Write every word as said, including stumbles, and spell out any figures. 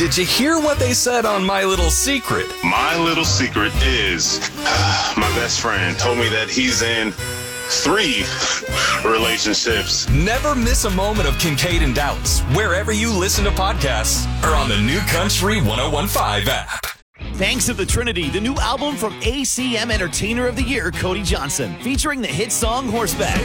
Did you hear what they said on My Little Secret? My little secret is my best friend told me that he's in three relationships. Never miss a moment of Kincaid and Dallas, wherever you listen to podcasts or on the New Country ten fifteen app. Thanks to the Trinity, the new album from A C M Entertainer of the Year, Cody Johnson, featuring the hit song Horseback.